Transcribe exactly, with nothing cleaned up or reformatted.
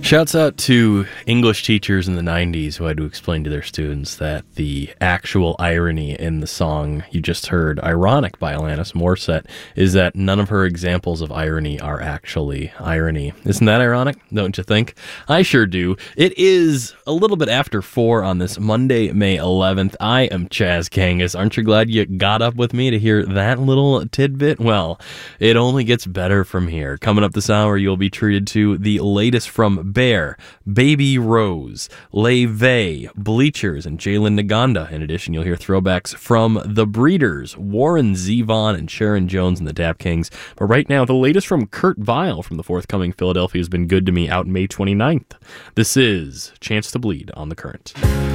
Shouts out to English teachers in the nineties who had to explain to their students that the actual irony in the song you just heard, Ironic by Alanis Morissette, is that none of her examples of irony are actually irony. Isn't that ironic, don't you think? I sure do. It is a little bit after four on this Monday, May eleventh. I am Chaz Kangas. Aren't you glad you got up with me to hear that little tidbit? Well, it only gets better from here. Coming up this hour, you'll be treated to the latest from Bear, Baby Rose, LeVay, Bleachers, and Jalen Naganda. In addition, you'll hear throwbacks from The Breeders, Warren Zevon, and Sharon Jones and the Dap Kings. But right now, the latest from Kurt Vile from the forthcoming Philadelphia's Been Good to Me out May twenty-ninth. This is Chance to Bleed on The Current.